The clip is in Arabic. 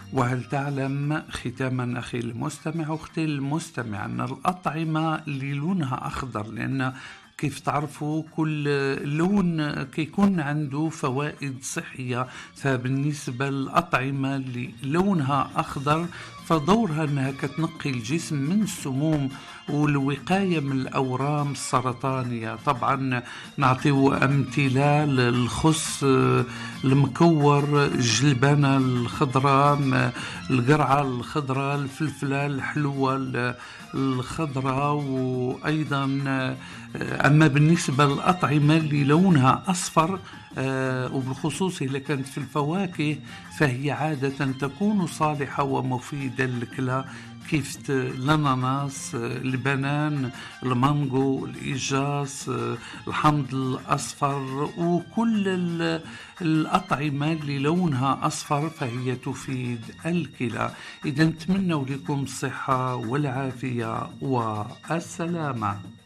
وهل تعلم ختاما أخي المستمع أختي المستمع أن الأطعمة اللي لونها أخضر، لأن كيف تعرفوا كل لون كيكون عنده فوائد صحية، فبالنسبة للأطعمة اللي لونها أخضر فدورها أنها كتنقي الجسم من السموم والوقاية من الأورام السرطانية. طبعا نعطيو أمثلة: الخس المكور، الجلبانة الخضراء، القرعة الخضراء، الفلفلة الحلوة الخضراء. وأيضا أما بالنسبة للأطعمة اللي لونها أصفر، وبالخصوص إذا كانت في الفواكه، فهي عادة تكون صالحة ومفيدة للكلى، كيف الأناناس، البنان، المانجو، الإيجاص، الحمض الأصفر، وكل الأطعمة اللي لونها أصفر فهي تفيد الكلى. إذا نتمنى لكم الصحة والعافية والسلامة.